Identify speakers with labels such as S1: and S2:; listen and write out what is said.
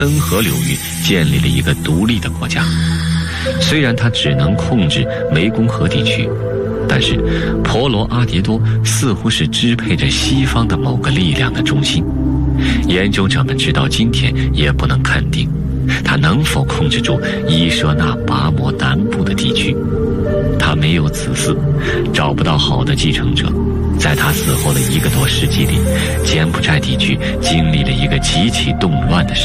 S1: 恩河流域建立了一个独立的国家。虽然他只能控制湄公河地区，但是婆罗阿迭多似乎是支配着西方的某个力量的中心。研究者们直到今天也不能肯定他能否控制住伊舍那拔摩南部的地区。他没有子嗣，找不到好的继承者。在他死后的1个多世纪里，柬埔寨地区经历了一个极其动乱的时